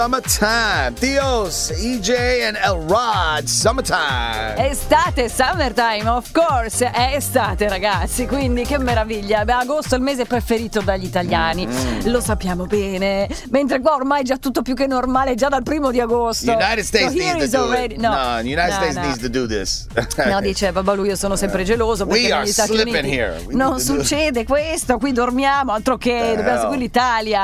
Summertime. Theos, EJ and El Rod. Summertime. Estate, summertime, of course. È estate, ragazzi, quindi che meraviglia. Agosto è il mese preferito dagli italiani. Lo sappiamo bene. Mentre qua ormai è già tutto più che normale, già dal 1 di agosto. United States needs to do it. No, United States needs to do this. No, dice Babalu, io sono sempre geloso perché We are negli Stati slipping Uniti here. non succede questo, qui dormiamo, altro che dobbiamo seguire l'Italia.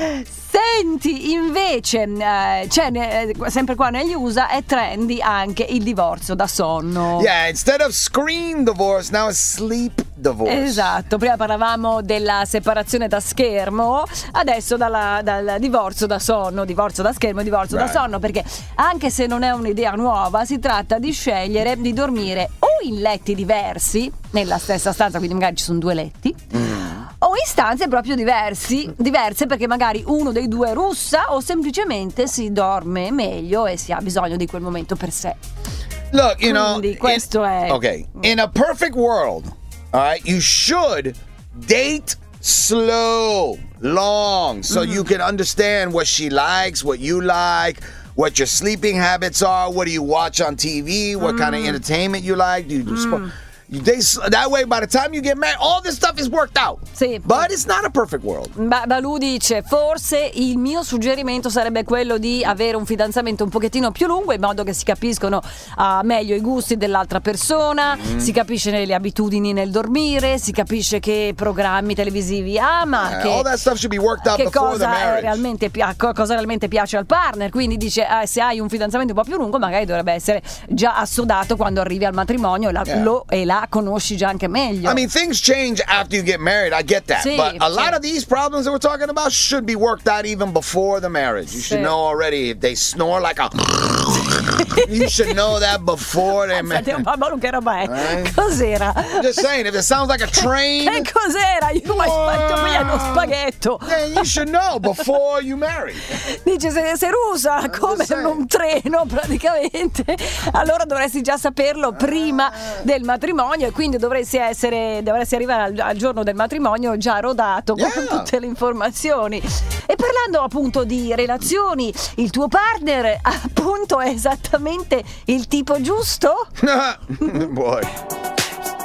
Senti, invece, sempre qua negli USA è trendy anche il divorzio da sonno. Yeah, instead of screen divorce, now it's sleep divorce. Esatto, prima parlavamo della separazione da schermo, adesso dal divorzio da sonno, divorzio da schermo, divorzio da sonno, perché anche se non è un'idea nuova, si tratta di scegliere di dormire o in letti diversi, nella stessa stanza, quindi magari ci sono 2 letti, o in stanze proprio diverse perché magari uno dei 2 russa o semplicemente si dorme meglio e si ha bisogno di quel momento per sé. Look, Quindi questo è... Okay, in a perfect world, all right, you should date slow, long, so you can understand what she likes, what you like, what your sleeping habits are, what do you watch on TV, what kind of entertainment you like, do you do sport? That way, by the time you get married, all this stuff is worked out. Sì. But it's not a perfect world. Balu dice, forse il mio suggerimento sarebbe quello di avere un fidanzamento un pochettino più lungo, in modo che si capiscono meglio i gusti dell'altra persona, si capisce le abitudini nel dormire, si capisce che programmi televisivi ama, All that stuff should be worked out before the marriage. Cosa realmente piace al partner. Quindi dice, se hai un fidanzamento un po' più lungo, magari dovrebbe essere già assodato quando arrivi al matrimonio e la conosci già anche meglio. I mean, things change after you get married. I get that. Sì, but a lot of these problems that we're talking about should be worked out even before the marriage. You should know already if they snore like a... You should know that before they marry. Babalu, che roba è? Cos'era? Just saying, if it sounds like a train... Che cos'era? Io mai fatto via uno spaghetto. Then you should know before you marry. Dice, se rusa come un treno praticamente, allora dovresti già saperlo prima del matrimonio, e quindi dovresti arrivare al giorno del matrimonio già rodato con tutte le informazioni. E parlando appunto di relazioni, il tuo partner appunto è esattamente il tipo giusto? Boy.